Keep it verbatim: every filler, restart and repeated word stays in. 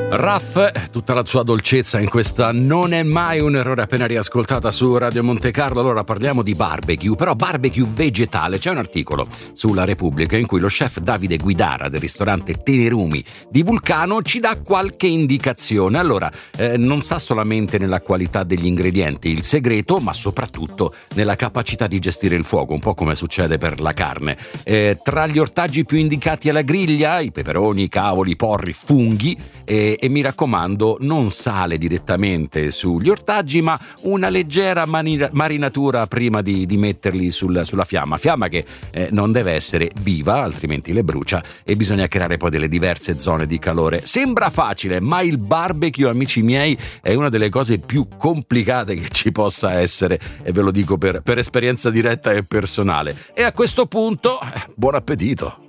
Raff, tutta la sua dolcezza in questa Non è mai un errore, appena riascoltata su Radio Monte Carlo. Allora parliamo di barbecue, però barbecue vegetale. C'è un articolo sulla Repubblica in cui lo chef Davide Guidara del ristorante Tenerumi di Vulcano ci dà qualche indicazione. Allora, eh, non sta solamente nella qualità degli ingredienti il segreto, ma soprattutto nella capacità di gestire il fuoco, un po' come succede per la carne. Eh, tra gli ortaggi più indicati alla griglia, i peperoni, i cavoli, i porri, funghi, e, e mi raccomando, non sale direttamente sugli ortaggi, ma una leggera mani- marinatura prima di, di metterli sul, sulla fiamma, fiamma che eh, non deve essere viva, altrimenti le brucia e bisogna creare poi delle diverse zone di calore. Sembra facile, ma il barbecue, amici miei, è una delle cose più complicate che ci possa essere, e ve lo dico per, per esperienza diretta e personale. E a questo punto, buon appetito!